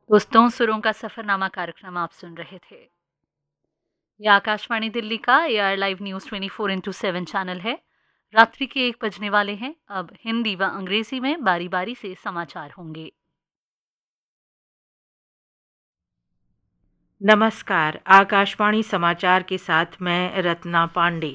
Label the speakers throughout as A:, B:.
A: दोस्तों, सुरों का सफरनामा कार्यक्रम आप सुन रहे थे। यह आकाशवाणी दिल्ली का AR live news 24x7 channel है। रात्रि के 1 बजने वाले हैं। अब हिंदी व अंग्रेजी में बारी बारी से समाचार होंगे।
B: नमस्कार, आकाशवाणी समाचार के साथ मैं रत्ना पांडे।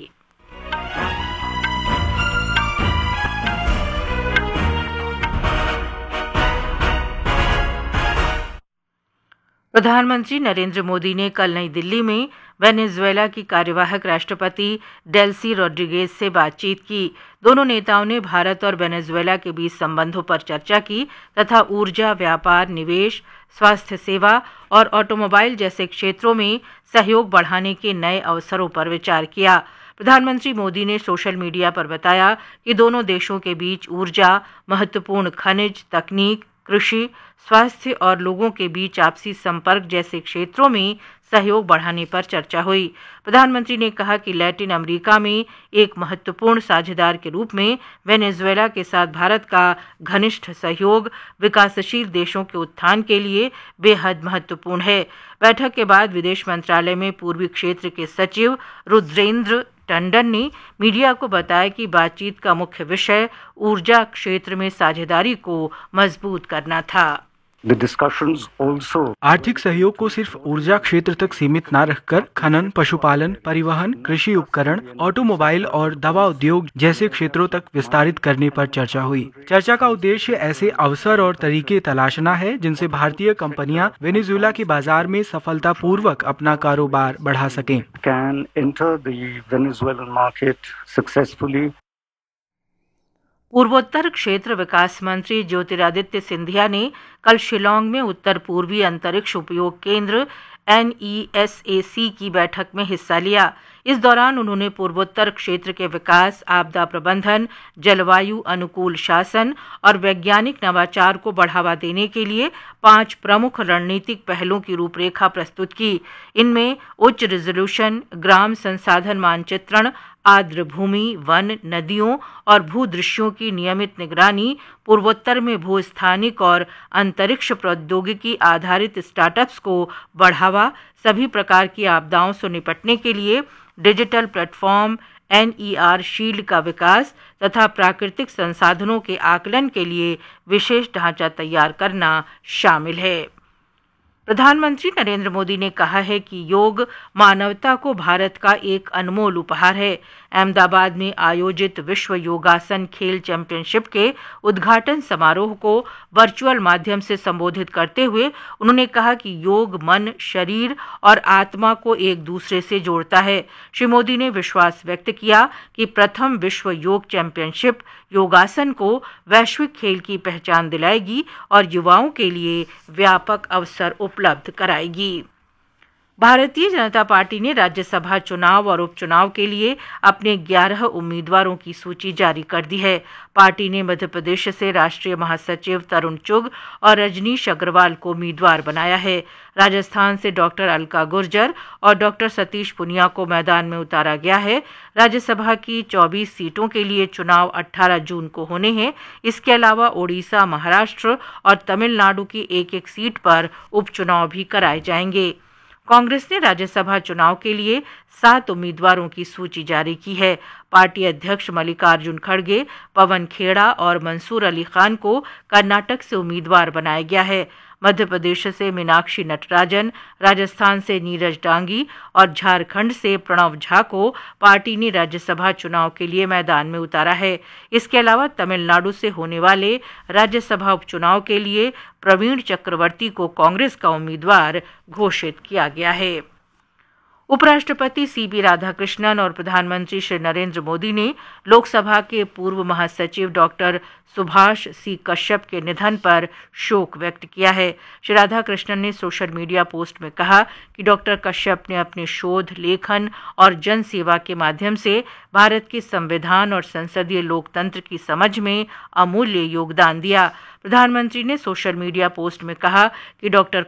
B: प्रधानमंत्री नरेंद्र मोदी ने कल नई दिल्ली में वेनेजुएला की कार्यवाहक राष्ट्रपति डेल्सी रोड्रिगेज से बातचीत की। दोनों नेताओं ने भारत और वेनेजुएला के बीच संबंधों पर चर्चा की तथा ऊर्जा, व्यापार, निवेश, स्वास्थ्य सेवा और ऑटोमोबाइल जैसे क्षेत्रों में सहयोग बढ़ाने के नए अवसरों पर विचार किया। प्रधानमंत्री मोदी ने सोशल मीडिया पर बताया कि दोनों देशों के बीच ऊर्जा, महत्वपूर्ण खनिज, तकनीक, कृषि, स्वास्थ्य और लोगों के बीच आपसी संपर्क जैसे क्षेत्रों में सहयोग बढ़ाने पर चर्चा हुई। प्रधानमंत्री ने कहा कि लैटिन अमेरिका में एक महत्वपूर्ण साझेदार के रूप में वेनेजुएला के साथ भारत का घनिष्ठ सहयोग विकासशील देशों के उत्थान के लिए बेहद महत्वपूर्ण है। बैठक के बाद विदेश मंत्रालय में पूर्वी क्षेत्र के सचिव रुद्रेंद्र टंडन ने मीडिया को बताया कि बातचीत का मुख्य विषय ऊर्जा क्षेत्र में साझेदारी को मजबूत करना था।
C: आर्थिक सहयोग को सिर्फ ऊर्जा क्षेत्र तक सीमित न रखकर खनन, पशुपालन, परिवहन, कृषि उपकरण, ऑटोमोबाइल और दवा उद्योग जैसे क्षेत्रों तक विस्तारित करने पर चर्चा हुई। चर्चा का उद्देश्य ऐसे अवसर और तरीके तलाशना है जिनसे भारतीय कंपनियां वेनेजुएला के बाजार में सफलतापूर्वक अपना कारोबार बढ़ा सकें।
B: पूर्वोत्तर क्षेत्र विकास मंत्री ज्योतिरादित्य सिंधिया ने कल शिलांग में उत्तर पूर्वी अंतरिक्ष उपयोग केंद्र NESAC की बैठक में हिस्सा लिया। इस दौरान उन्होंने पूर्वोत्तर क्षेत्र के विकास, आपदा प्रबंधन, जलवायु अनुकूल शासन और वैज्ञानिक नवाचार को बढ़ावा देने के लिए 5 प्रमुख रणनीतिक पहलों की रूपरेखा प्रस्तुत की। इनमें उच्च रिजोल्यूशन ग्राम संसाधन मानचित्रण, आर्द्र भूमि, वन, नदियों और भूदृश्यों की नियमित निगरानी, पूर्वोत्तर में भूस्थानिक और अंतरिक्ष प्रौद्योगिकी आधारित स्टार्टअप्स को बढ़ावा, सभी प्रकार की आपदाओं से निपटने के लिए डिजिटल प्लेटफॉर्म NER शील्ड का विकास तथा प्राकृतिक संसाधनों के आकलन के लिए विशेष ढांचा तैयार करना शामिल है। प्रधानमंत्री नरेंद्र मोदी ने कहा है कि योग मानवता को भारत का एक अनमोल उपहार है। अहमदाबाद में आयोजित विश्व योगासन खेल चैंपियनशिप के उद्घाटन समारोह को वर्चुअल माध्यम से संबोधित करते हुए उन्होंने कहा कि योग मन, शरीर और आत्मा को एक दूसरे से जोड़ता है। श्री मोदी ने विश्वास व्यक्त किया कि प्रथम विश्व योग चैंपियनशिप योगासन को वैश्विक खेल की पहचान दिलाएगी और युवाओं के लिए व्यापक अवसर उपलब्ध कराएगी। भारतीय जनता पार्टी ने राज्यसभा चुनाव और उपचुनाव के लिए अपने 11 उम्मीदवारों की सूची जारी कर दी है। पार्टी ने मध्य प्रदेश से राष्ट्रीय महासचिव तरुण चुग और रजनीश अग्रवाल को उम्मीदवार बनाया है। राजस्थान से डॉक्टर अलका गुर्जर और डॉक्टर सतीश पुनिया को मैदान में उतारा गया है। राज्यसभा की 24 सीटों के लिए चुनाव 18 जून को होने हैं। इसके अलावा ओडिशा, महाराष्ट्र और तमिलनाडु की एक-एक सीट पर उपचुनाव भी कराए जाएंगे। कांग्रेस ने राज्यसभा चुनाव के लिए 7 उम्मीदवारों की सूची जारी की है। पार्टी अध्यक्ष मल्लिकार्जुन खड़गे, पवन खेड़ा और मंसूर अली खान को कर्नाटक से उम्मीदवार बनाया गया है। मध्य प्रदेश से मीनाक्षी नटराजन, राजस्थान से नीरज डांगी और झारखंड से प्रणव झा को पार्टी ने राज्यसभा चुनाव के लिए मैदान में उतारा है। इसके अलावा तमिलनाडु से होने वाले राज्यसभा उपचुनाव के लिए प्रवीण चक्रवर्ती को कांग्रेस का उम्मीदवार घोषित किया गया है। उपराष्ट्रपति CP राधाकृष्णन और प्रधानमंत्री श्री नरेंद्र मोदी ने लोकसभा के पूर्व महासचिव डॉक्टर सुभाष C कश्यप के निधन पर शोक व्यक्त किया है। श्री राधाकृष्णन ने सोशल मीडिया पोस्ट में कहा कि डॉक्टर कश्यप ने अपने शोध, लेखन और जन सेवा के माध्यम से भारत के संविधान और संसदीय लोकतंत्र की समझ में अमूल्य योगदान दिया। प्रधानमंत्री ने सोशल मीडिया पोस्ट में कहा कि डॉक्टर